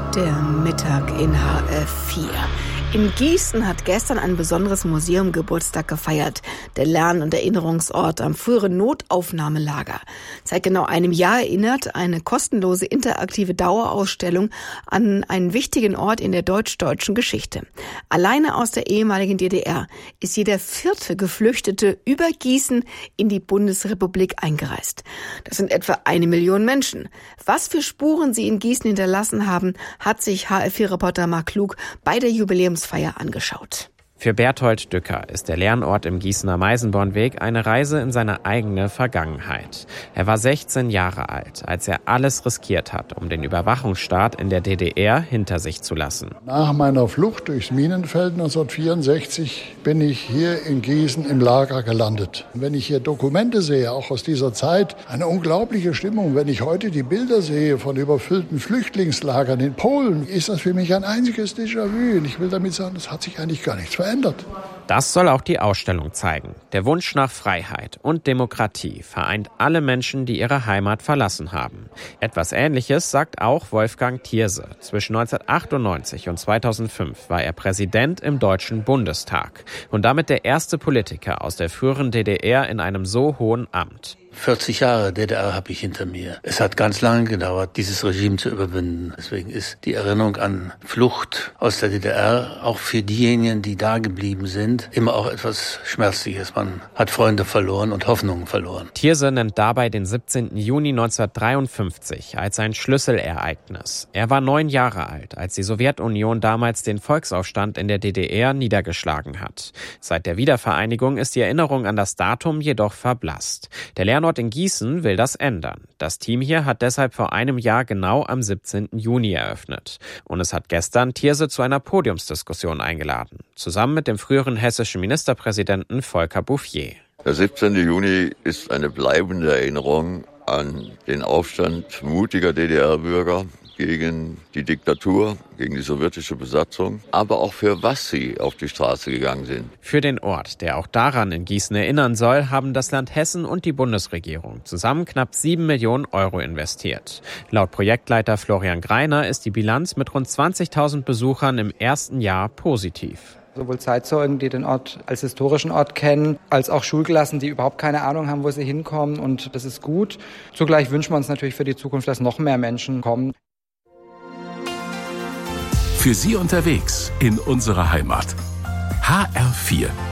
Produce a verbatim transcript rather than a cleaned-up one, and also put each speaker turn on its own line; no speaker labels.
Der Mittag in H F vier. In Gießen hat gestern ein besonderes Museum Geburtstag gefeiert. Der Lern- und Erinnerungsort am früheren Notaufnahmelager. Seit genau einem Jahr erinnert eine kostenlose interaktive Dauerausstellung an einen wichtigen Ort in der deutsch-deutschen Geschichte. Alleine aus der ehemaligen D D R ist jeder vierte Geflüchtete über Gießen in die Bundesrepublik eingereist. Das sind etwa eine Million Menschen. Was für Spuren sie in Gießen hinterlassen haben, hat sich H F vier-Reporter Marc Klug bei der Jubiläumsfeier angeschaut.
Für Berthold Dücker ist der Lernort im Gießener Meisenbornweg eine Reise in seine eigene Vergangenheit. Er war sechzehn Jahre alt, als er alles riskiert hat, um den Überwachungsstaat in der D D R hinter sich zu lassen.
Nach meiner Flucht durchs Minenfeld neunzehnhundertvierundsechzig bin ich hier in Gießen im Lager gelandet. Wenn ich hier Dokumente sehe, auch aus dieser Zeit, eine unglaubliche Stimmung. Wenn ich heute die Bilder sehe von überfüllten Flüchtlingslagern in Polen, ist das für mich ein einziges Déjà-vu. Und ich will damit sagen, das hat sich eigentlich gar nichts verändert.
Das soll auch die Ausstellung zeigen. Der Wunsch nach Freiheit und Demokratie vereint alle Menschen, die ihre Heimat verlassen haben. Etwas Ähnliches sagt auch Wolfgang Thierse. Zwischen neunzehnhundertachtundneunzig und zweitausendfünf war er Präsident im Deutschen Bundestag und damit der erste Politiker aus der früheren D D R in einem so hohen Amt.
vierzig Jahre D D R habe ich hinter mir. Es hat ganz lange gedauert, dieses Regime zu überwinden. Deswegen ist die Erinnerung an Flucht aus der D D R auch für diejenigen, die da geblieben sind, immer auch etwas Schmerzliches. Man hat Freunde verloren und Hoffnungen verloren.
Thierse nennt dabei den siebzehnten Juni neunzehnhundertdreiundfünfzig als ein Schlüsselereignis. Er war neun Jahre alt, als die Sowjetunion damals den Volksaufstand in der D D R niedergeschlagen hat. Seit der Wiedervereinigung ist die Erinnerung an das Datum jedoch verblasst. Der Lernort in Gießen will das ändern. Das Team hier hat deshalb vor einem Jahr genau am siebzehnten Juni eröffnet. Und es hat gestern Thierse zu einer Podiumsdiskussion eingeladen. Zusammen mit dem früheren hessischen Ministerpräsidenten Volker Bouffier.
Der siebzehnte Juni ist eine bleibende Erinnerung an den Aufstand mutiger D D R-Bürger gegen die Diktatur, gegen die sowjetische Besatzung, aber auch für was sie auf die Straße gegangen sind.
Für den Ort, der auch daran in Gießen erinnern soll, haben das Land Hessen und die Bundesregierung zusammen knapp sieben Millionen Euro investiert. Laut Projektleiter Florian Greiner ist die Bilanz mit rund zwanzigtausend Besuchern im ersten Jahr positiv.
Sowohl Zeitzeugen, die den Ort als historischen Ort kennen, als auch Schulklassen, die überhaupt keine Ahnung haben, wo sie hinkommen. Und das ist gut. Zugleich wünschen wir uns natürlich für die Zukunft, dass noch mehr Menschen kommen.
Für Sie unterwegs in unserer Heimat. H R vier.